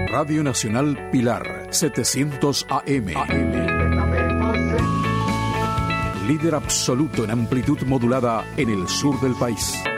Radio Nacional Pilar, 700 AM. Líder absoluto en amplitud modulada en el sur del país.